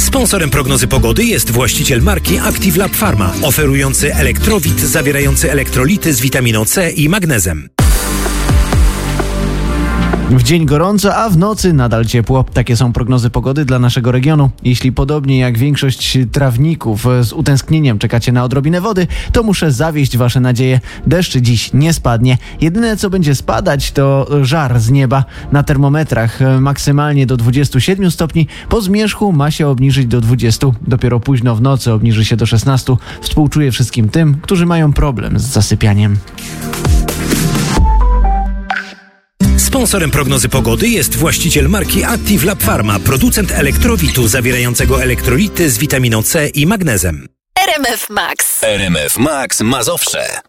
Sponsorem prognozy pogody jest właściciel marki Active Lab Pharma, oferujący elektrowit zawierający elektrolity z witaminą C i magnezem. W dzień gorąco, a w nocy nadal ciepło. Takie są prognozy pogody dla naszego regionu. Jeśli podobnie jak większość trawników z utęsknieniem czekacie na odrobinę wody, to muszę zawieść wasze nadzieje. Deszcz dziś nie spadnie. Jedyne co będzie spadać to żar z nieba. Na termometrach maksymalnie do 27 stopni. Po zmierzchu ma się obniżyć do 20. Dopiero późno w nocy obniży się do 16. Współczuję wszystkim tym, którzy mają problem z zasypianiem. Sponsorem prognozy pogody jest właściciel marki Active Lab Pharma, producent elektrowitu zawierającego elektrolity z witaminą C i magnezem. RMF Max. RMF Max Mazowsze.